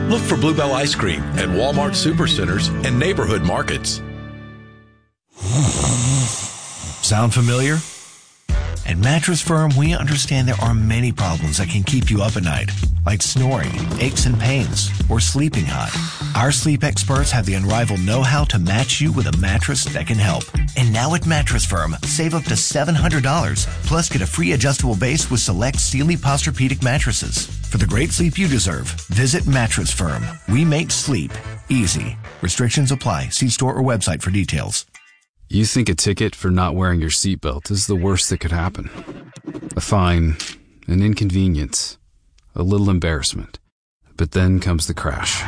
Look for Bluebell Ice Cream at Walmart Supercenters and neighborhood markets. Sound familiar? At Mattress Firm, we understand there are many problems that can keep you up at night, like snoring, aches and pains, or sleeping hot. Our sleep experts have the unrivaled know-how to match you with a mattress that can help. And now at Mattress Firm, save up to $700, plus get a free adjustable base with select Sealy Posturepedic mattresses. For the great sleep you deserve, visit Mattress Firm. We make sleep easy. Restrictions apply. See store or website for details. You think a ticket for not wearing your seatbelt is the worst that could happen. A fine, an inconvenience, a little embarrassment. But then comes the crash.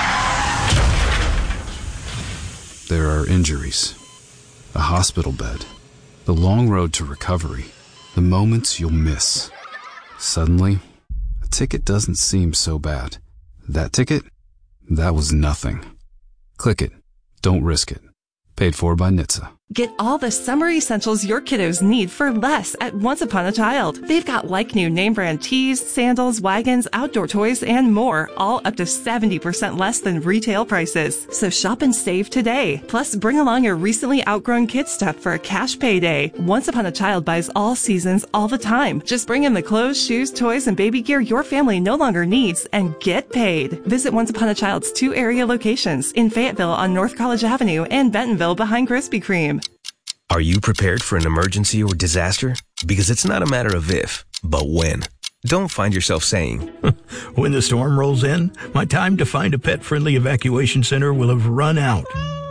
There are injuries, a hospital bed, the long road to recovery, the moments you'll miss. Suddenly, a ticket doesn't seem so bad. That ticket? That was nothing. Click it. Don't risk it. Paid for by NHTSA. Get all the summer essentials your kiddos need for less at Once Upon a Child. They've got like-new name-brand tees, sandals, wagons, outdoor toys, and more, all up to 70% less than retail prices. So shop and save today. Plus, bring along your recently outgrown kid stuff for a cash payday. Once Upon a Child buys all seasons, all the time. Just bring in the clothes, shoes, toys, and baby gear your family no longer needs and get paid. Visit Once Upon a Child's 2 area locations in Fayetteville on North College Avenue and Bentonville behind Krispy Kreme. Are you prepared for an emergency or disaster? Because it's not a matter of if, but when. Don't find yourself saying, when the storm rolls in, my time to find a pet-friendly evacuation center will have run out.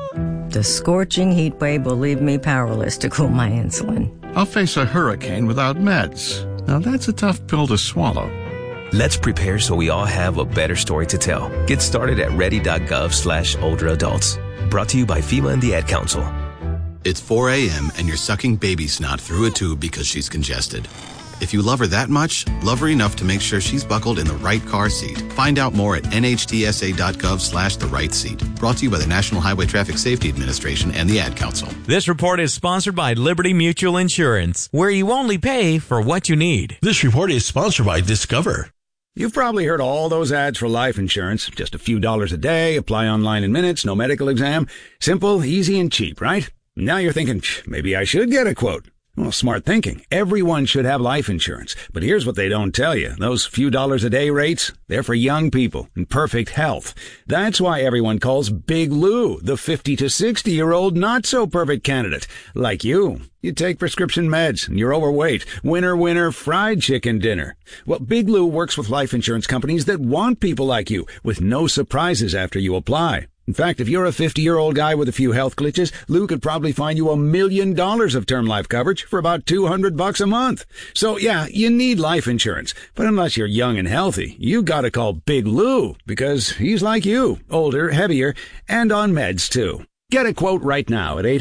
The scorching heat wave will leave me powerless to cool my insulin. I'll face a hurricane without meds. Now that's a tough pill to swallow. Let's prepare so we all have a better story to tell. Get started at ready.gov/older adults. Brought to you by FEMA and the Ad Council. It's 4 a.m. and you're sucking baby snot through a tube because she's congested. If you love her that much, love her enough to make sure she's buckled in the right car seat. Find out more at nhtsa.gov/the right seat. Brought to you by the National Highway Traffic Safety Administration and the Ad Council. This report is sponsored by Liberty Mutual Insurance, where you only pay for what you need. This report is sponsored by Discover. You've probably heard all those ads for life insurance. Just a few dollars a day, apply online in minutes, no medical exam. Simple, easy, and cheap, right? Now you're thinking, maybe I should get a quote. Well, smart thinking. Everyone should have life insurance. But here's what they don't tell you. Those few dollars a day rates, they're for young people in perfect health. That's why everyone calls Big Lou the 50 to 60-year-old not-so-perfect candidate. Like you. You take prescription meds and you're overweight. Winner, winner, fried chicken dinner. Well, Big Lou works with life insurance companies that want people like you with no surprises after you apply. In fact, if you're a 50-year-old guy with a few health glitches, Lou could probably find you $1 million of term life coverage for about $200 a month. So yeah, you need life insurance. But unless you're young and healthy, you gotta call Big Lou because he's like you, older, heavier, and on meds too. Get a quote right now at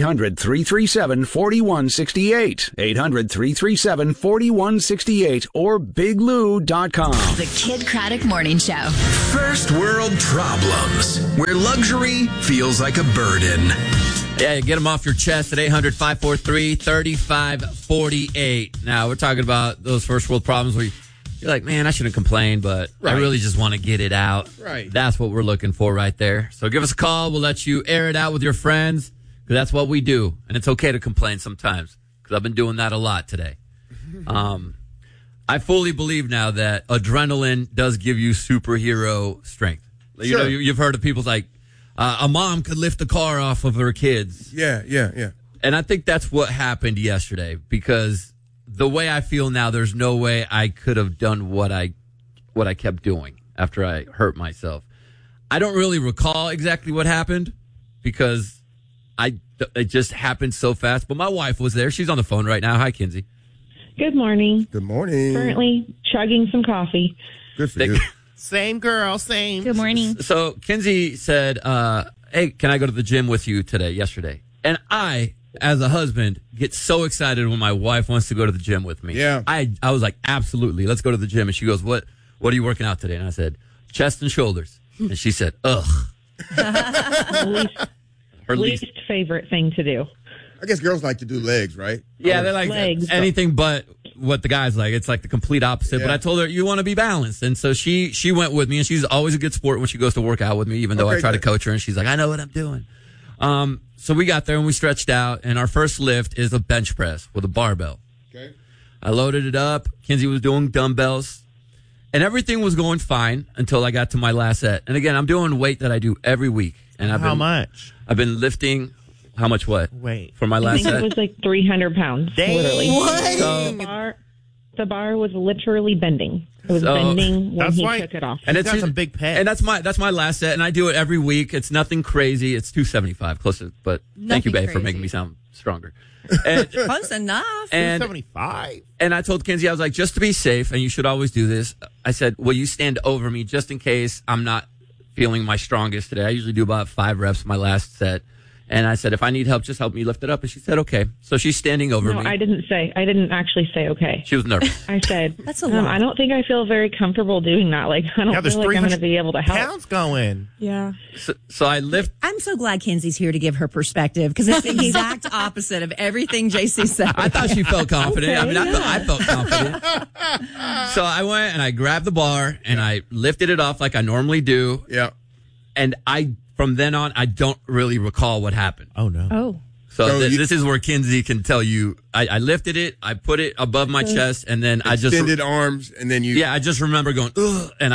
800-337-4168. 800-337-4168 or biglou.com. The Kid Craddock Morning Show. First world problems, where luxury feels like a burden. Yeah, get them off your chest at 800-543-3548. Now, we're talking about those first world problems where you're like, man, I shouldn't complain, but I really just want to get it out. Right. That's what we're looking for right there. So give us a call. We'll let you air it out with your friends because that's what we do. And it's okay to complain sometimes because I've been doing that a lot today. I fully believe now that adrenaline does give you superhero strength. Sure. You know, you've heard of people like a mom could lift a car off of her kids. Yeah. And I think that's what happened yesterday because the way I feel now, there's no way I could have done what I kept doing after I hurt myself. I don't really recall exactly what happened because it just happened so fast. But my wife was there. She's on the phone right now. Hi, Kinsey. Good morning. Good morning. Currently chugging some coffee. Good for you. Same girl, same. Good morning. So Kinsey said, hey, can I go to the gym with you yesterday? And I, as a husband, get so excited when my wife wants to go to the gym with me. Yeah. I was like, absolutely, let's go to the gym. And she goes, what are you working out today? And I said, chest and shoulders. And she said, ugh. Her least favorite thing to do. I guess girls like to do legs, right? Yeah, they're like legs. anything but what the guy's like. It's like the complete opposite. But I told her, you want to be balanced. And so she went with me, and she's always a good sport when she goes to work out with me, even though I try to coach her, and she's like, I know what I'm doing. So we got there, and we stretched out, and our first lift is a bench press with a barbell. Okay. I loaded it up. Kinsey was doing dumbbells, and everything was going fine until I got to my last set. And again, I'm doing weight that I do every week. And How much? I've been lifting. How much what? Wait. For my last set? It was like 300 pounds. Dang. Literally. What? So, the bar was literally bending. It was bending when he took it off. And it's got some big pecs. And that's my last set, and I do it every week. It's nothing crazy. It's 275, close to, but thank you, babe, for making me sound stronger. And, Close enough. And 275. And I told Kinsey, I was like, just to be safe, and you should always do this, I said, will you stand over me just in case I'm not feeling my strongest today? I usually do about 5 reps my last set. And I said, if I need help, just help me lift it up. And she said, okay. So she's standing over me. I didn't actually say okay. She was nervous. I said, that's a lot. I don't think I feel very comfortable doing that. Like, I don't feel like I'm going to be able to help. Pounds going. Yeah. So I lift. I'm so glad Kinsey's here to give her perspective because it's the exact opposite of everything JC said. I thought she felt confident. Okay, I felt confident. So I went and I grabbed the bar and I lifted it off like I normally do. Yeah. And from then on, I don't really recall what happened. Oh, no. Oh. So this is where Kinsey can tell you, I lifted it, I put it above my chest, and then I just... Extended arms, and then you... Yeah, I just remember going, ugh, and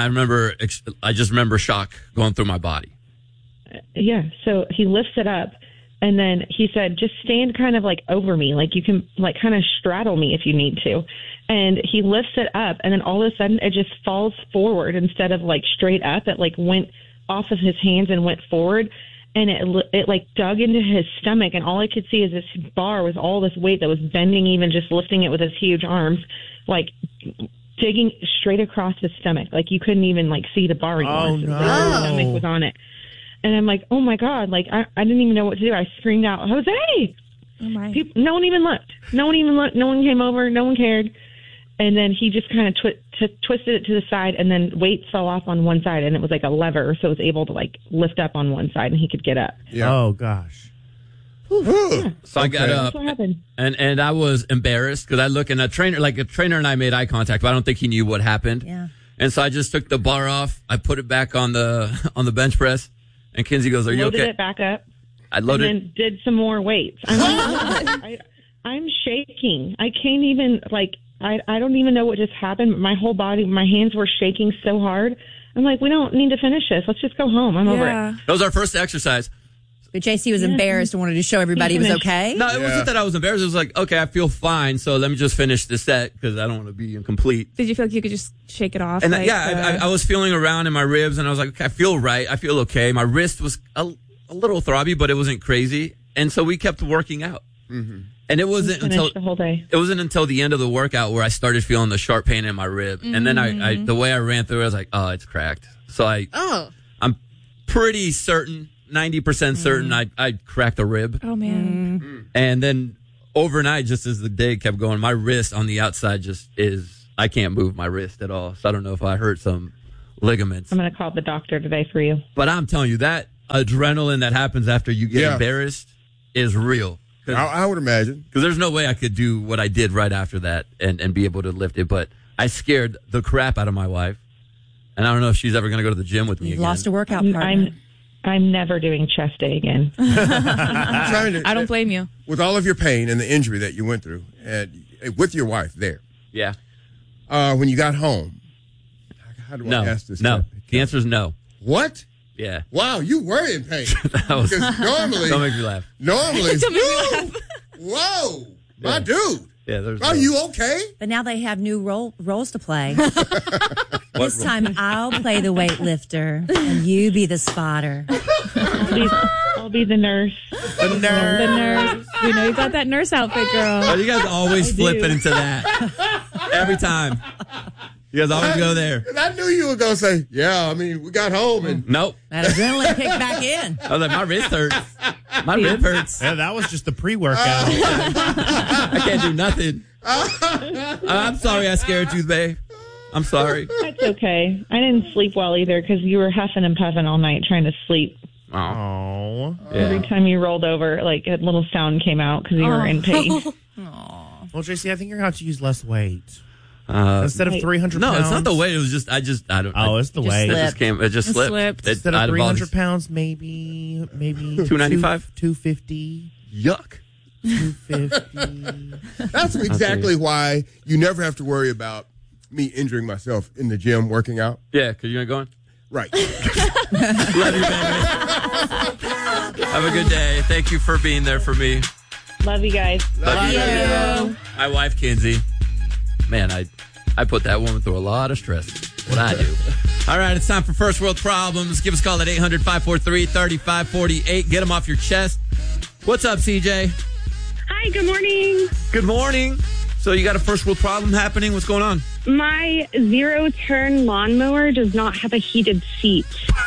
I just remember shock going through my body. Yeah, so he lifts it up, and then he said, just stand kind of like over me, like you can like kind of straddle me if you need to. And he lifts it up, and then all of a sudden it just falls forward instead of like straight up. It like went off of his hands and went forward, and it like dug into his stomach, and all I could see is this bar with all this weight that was bending, even just lifting it with his huge arms, like digging straight across his stomach. Like you couldn't even like see the bar anymore. Oh, So no. his stomach was on it. And I'm like, oh my God, like I didn't even know what to do. I screamed out, Jose! Oh my. No one even looked. No one came over. No one cared. And then he just kind of twisted it to the side, and then weight fell off on one side, and it was like a lever, so it was able to like lift up on one side, and he could get up. Yeah. Oh, gosh. Yeah. So I got up, That's what happened. and I was embarrassed because I look, and a trainer and I made eye contact, but I don't think he knew what happened. Yeah. And so I just took the bar off, I put it back on the bench press, and Kinsey goes, "Are you Loaded okay?" it back up. I loaded. And then did some more weights. I'm shaking. I can't even like. I don't even know what just happened. My whole body, my hands were shaking so hard. I'm like, we don't need to finish this. Let's just go home. I'm over it. That was our first exercise. But JC was embarrassed and wanted to show everybody he was okay. No, it wasn't that I was embarrassed. It was like, okay, I feel fine, so let me just finish the set because I don't want to be incomplete. Did you feel like you could just shake it off? And I was feeling around in my ribs, and I was like, okay, I feel right. I feel okay. My wrist was a little throbby, but it wasn't crazy. And so we kept working out. Mm-hmm. And it wasn't until the whole day. It wasn't until the end of the workout where I started feeling the sharp pain in my rib. And then I the way I ran through it, I was like, oh, it's cracked. So I'm pretty certain, 90% certain I cracked a rib. Oh, man. And then overnight, just as the day kept going, my wrist on the outside I can't move my wrist at all. So I don't know if I hurt some ligaments. I'm going to call the doctor today for you. But I'm telling you, that adrenaline that happens after you get embarrassed is real. I would imagine. Because there's no way I could do what I did right after that and be able to lift it. But I scared the crap out of my wife. And I don't know if she's ever going to go to the gym with me again. Lost a workout partner. I'm never doing chest day again. I don't blame you. With all of your pain and the injury that you went through, and with your wife there. Yeah. When you got home, how do I ask this? No. The answer is no. What? Yeah. Wow, you were in pain. Because normally, don't make me laugh. Normally, Don't make me laugh. Whoa, my dude. Yeah, Are you okay? But now they have new roles to play. This time I'll play the weightlifter and you be the spotter. I'll be the nurse. The nurse. We know you got that nurse outfit, girl. Oh, you guys always flip it into that. Every time. You guys always go there. And I knew you were going to say, yeah, I mean, we got home and... Nope. That adrenaline kicked back in. I was like, my wrist hurts. My rib hurts. Yeah, that was just the pre-workout. I can't do nothing. I'm sorry I scared you, babe. I'm sorry. That's okay. I didn't sleep well either because you were huffing and puffing all night trying to sleep. Oh. Every time you rolled over, like a little sound came out because you were in pain. Well, JC, I think you're going to have to use less weight. Instead of 300 pounds. No, it's not the weight. It was just, I don't. Oh, it's the weight. It just slipped. Instead of 300 pounds, maybe 295? 250. Yuck. 250. That's exactly why you never have to worry about me injuring myself in the gym working out. Yeah, because you ain't going? Right. Love you, baby. Have a good day. Thank you for being there for me. Love you guys. Love you. My wife, Kinsey. Man, I put that woman through a lot of stress. What I do. All right, it's time for First World Problems. Give us a call at 800-543-3548. Get them off your chest. What's up, CJ? Hi, good morning. Good morning. So you got a first world problem happening? What's going on? My zero-turn lawnmower does not have a heated seat.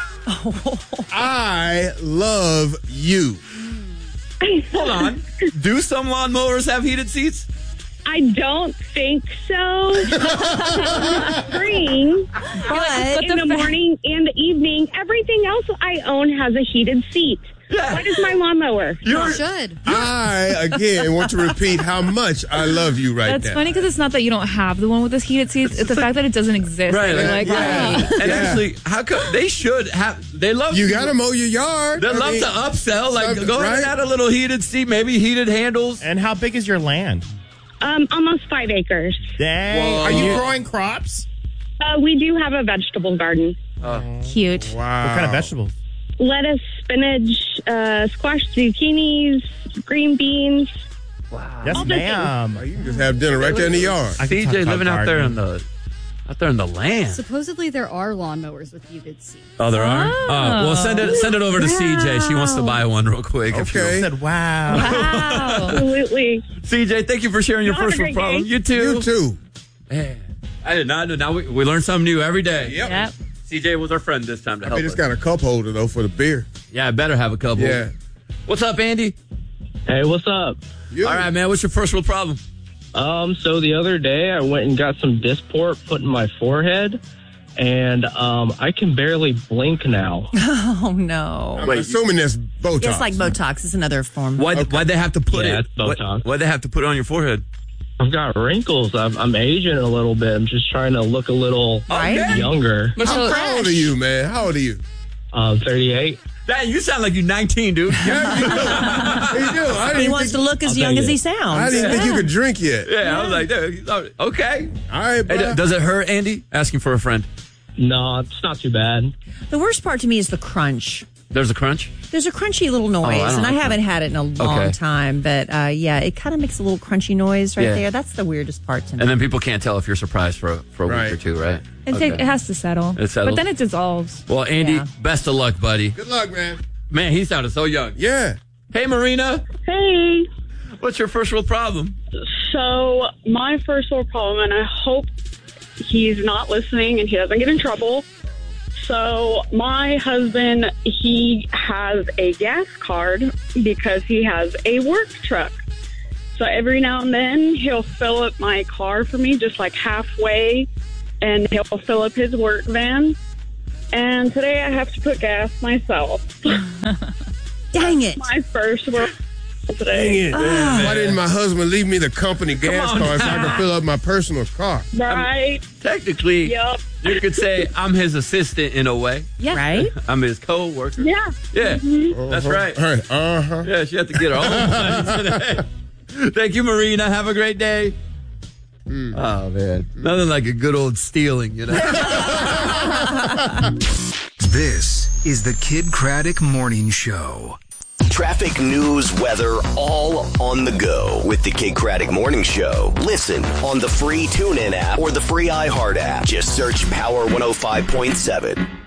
I love you. Hold on. Do some lawnmowers have heated seats? I don't think so. In the spring, but in the morning and the evening, everything else I own has a heated seat. Yeah. What is my lawnmower? You should. I, again, want to repeat how much I love you right That's now. funny because it's not that you don't have the one with the heated seats. It's the fact that it doesn't exist. Right. You're like, And actually, how come they should have? They love You got to mow your yard. They love to upsell. Like, go ahead and add a little heated seat, maybe heated handles. And how big is your land? Almost 5 acres. Dang. Whoa. Are you growing crops? We do have a vegetable garden. Cute. Wow. What kind of vegetables? Lettuce, spinach, squash, zucchinis, green beans. Wow. Yes, ma'am. You can just have dinner right there in the yard. CJ living out there in the land. Supposedly there are lawnmowers with heated seats. Oh, there are? Oh, well, send it over to CJ. She wants to buy one real quick. Okay. Said, wow. Absolutely. CJ, thank you for sharing your Have a first world great problem. day. You too. You too. Man, I did not know. Now we learn something new every day. Yep. CJ was our friend this time to help It's us. got a cup holder, though, for the beer. Yeah, I better have a couple. Yeah. What's up, Andy? Hey, what's up? Yeah. All right, man. What's your first world problem? So the other day I went and got some Dysport put in my forehead, and I can barely blink now. Oh, no. I'm assuming that's Botox. It's like Botox. It's another form. Why'd they have to put Yeah, it? it's Botox. Why'd they have to put it on your forehead? I've got wrinkles. I'm aging a little bit. I'm just trying to look a little younger. How old are you, man? How old are you? 38. Dang, you sound like you're 19, dude. Yeah, you do. I didn't He wants to look as young as he sounds. I didn't think you could drink yet. Yeah, I was like, dude, okay. All right, bro. Hey, does it hurt, Andy? Asking for a friend. No, it's not too bad. The worst part to me is the crunch. There's a crunch? There's a crunchy little noise, and I haven't had it in a long time, but yeah, it kind of makes a little crunchy noise right there. That's the weirdest part to me. And then people can't tell if you're surprised for a week or two, right? It has to settle. It settles. But then it dissolves. Well, Andy, best of luck, buddy. Good luck, man. Man, he sounded so young. Yeah. Hey, Marina. Hey. What's your first world problem? So my first world problem, and I hope he's not listening and he doesn't get in trouble. So my husband, he has a gas card because he has a work truck. So every now and then he'll fill up my car for me just like halfway, and he'll fill up his work van. And today I have to put gas myself. Dang it. My first world today. Dang it. Why didn't my husband leave me the company gas on card so I now. could fill up my personal car? Right. Technically, you could say I'm his assistant in a way. Yeah. Right? I'm his co-worker. Yeah. Yeah, that's right. Uh-huh. Yeah, she had to get her own money today. Thank you, Marina. Have a great day. Oh, man. Nothing like a good old stealing, you know? This is the Kid Craddock Morning Show. Traffic, news, weather, all on the go with the Kid Craddock Morning Show. Listen on the free TuneIn app or the free iHeart app. Just search Power 105.7.